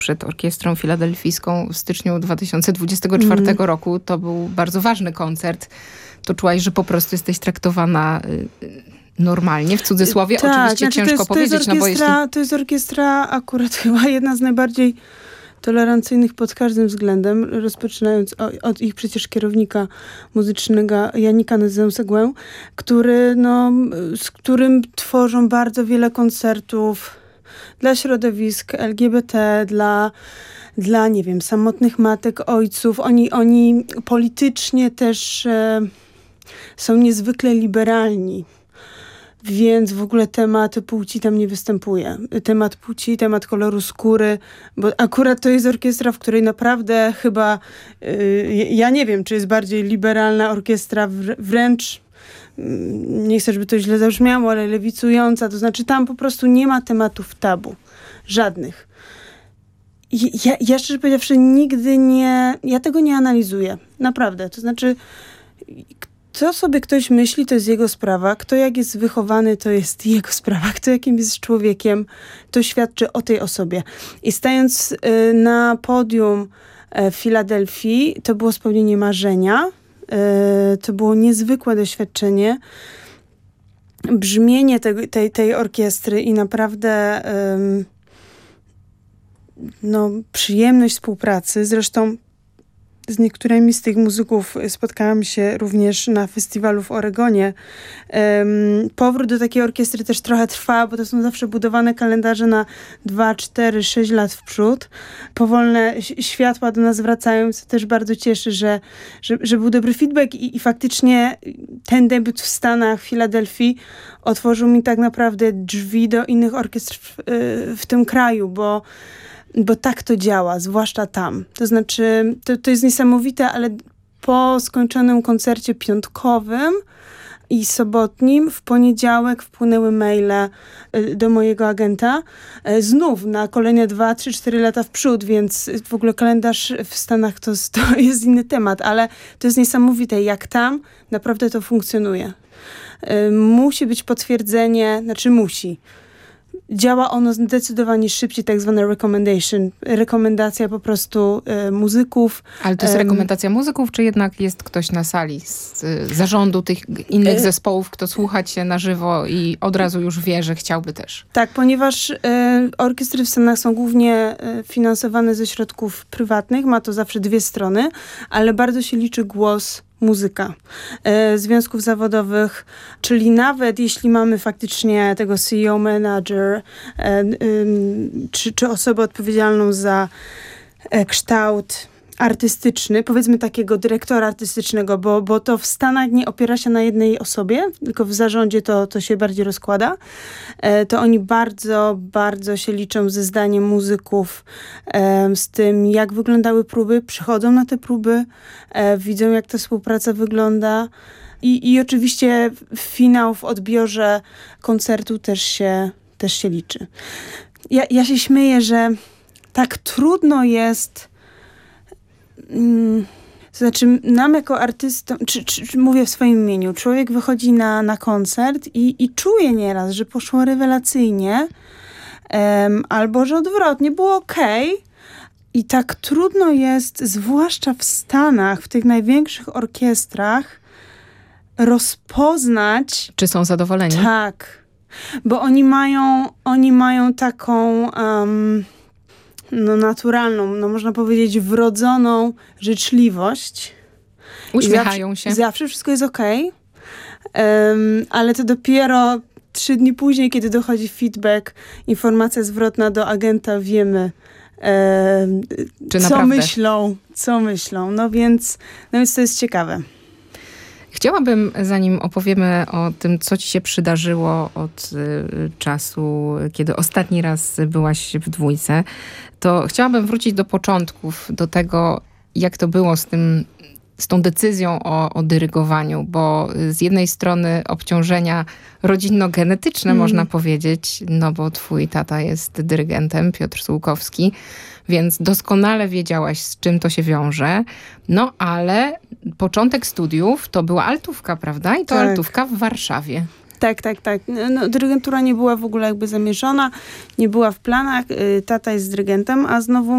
przed Orkiestrą Filadelfijską w styczniu 2024 roku. To był bardzo ważny koncert. To czułaś, że po prostu jesteś traktowana normalnie, w cudzysłowie. Tak, oczywiście ciężko powiedzieć, no bo jeśli... To jest orkiestra akurat chyba jedna z najbardziej tolerancyjnych pod każdym względem, rozpoczynając od ich przecież kierownika muzycznego Janika Nezeu-Seguin, z którym tworzą bardzo wiele koncertów dla środowisk LGBT, dla nie wiem, samotnych matek, ojców. Oni politycznie też są niezwykle liberalni. Więc w ogóle temat płci tam nie występuje. Temat płci, temat koloru skóry, bo akurat to jest orkiestra, w której naprawdę chyba, ja nie wiem, czy jest bardziej liberalna orkiestra, wręcz, nie chcę, żeby to źle zabrzmiało, ale lewicująca, to znaczy tam po prostu nie ma tematów tabu. Żadnych. Ja szczerze powiedziawszy nigdy ja tego nie analizuję. Naprawdę. To znaczy, co sobie ktoś myśli, to jest jego sprawa. Kto jak jest wychowany, to jest jego sprawa. Kto jakim jest człowiekiem, to świadczy o tej osobie. I stając na podium w Filadelfii, to było spełnienie marzenia. To było niezwykłe doświadczenie. Brzmienie tej orkiestry i naprawdę przyjemność współpracy. Zresztą z niektórymi z tych muzyków spotkałam się również na festiwalu w Oregonie. Powrót do takiej orkiestry też trochę trwa, bo to są zawsze budowane kalendarze na 2, 4, 6 lat w przód. Powolne światła do nas wracają, co też bardzo cieszy, że był dobry feedback i faktycznie ten debiut w Stanach, w Filadelfii otworzył mi tak naprawdę drzwi do innych orkiestr w tym kraju, bo tak to działa, zwłaszcza tam. To znaczy, to jest niesamowite, ale po skończonym koncercie piątkowym i sobotnim w poniedziałek wpłynęły maile do mojego agenta. Znów na kolejne 2, 3, 4 lata w przód, więc w ogóle kalendarz w Stanach to jest inny temat, ale to jest niesamowite, jak tam naprawdę to funkcjonuje. Musi być potwierdzenie, musi. Działa ono zdecydowanie szybciej, tak zwane rekomendacja po prostu muzyków. Ale to jest rekomendacja muzyków, czy jednak jest ktoś na sali z zarządu tych innych zespołów, kto słucha cię na żywo i od razu już wie, że chciałby też? Tak, ponieważ orkiestry w Stanach są głównie finansowane ze środków prywatnych, ma to zawsze dwie strony, ale bardzo się liczy głos muzyka, związków zawodowych, czyli nawet jeśli mamy faktycznie tego CEO, manager, czy osobę odpowiedzialną za kształt artystyczny, powiedzmy takiego dyrektora artystycznego, bo to w Stanach nie opiera się na jednej osobie, tylko w zarządzie to się bardziej rozkłada, to oni bardzo, bardzo się liczą ze zdaniem muzyków, z tym jak wyglądały próby, przychodzą na te próby, widzą jak ta współpraca wygląda i oczywiście finał w odbiorze koncertu też się liczy. Ja się śmieję, że tak trudno jest to znaczy nam jako artystom, czy mówię w swoim imieniu, człowiek wychodzi na koncert i czuje nieraz, że poszło rewelacyjnie, albo że odwrotnie, było okej. I tak trudno jest, zwłaszcza w Stanach, w tych największych orkiestrach, rozpoznać... Czy są zadowoleni? Tak. Bo oni mają taką... naturalną, można powiedzieć wrodzoną życzliwość. Uśmiechają się. Zawsze wszystko jest okej. Ale to dopiero 3 dni później, kiedy dochodzi feedback, informacja zwrotna do agenta, wiemy, co myślą. No więc to jest ciekawe. Chciałabym, zanim opowiemy o tym, co ci się przydarzyło od czasu, kiedy ostatni raz byłaś w dwójce, to chciałabym wrócić do początków, do tego, jak to było z tą decyzją o dyrygowaniu, bo z jednej strony obciążenia rodzinno-genetyczne, można powiedzieć, no bo twój tata jest dyrygentem, Piotr Sułkowski, więc doskonale wiedziałaś, z czym to się wiąże. No ale początek studiów to była altówka, prawda? I to tak. Altówka w Warszawie. Tak. Dyrygentura nie była w ogóle jakby zamierzona, nie była w planach. Tata jest dyrygentem, a znowu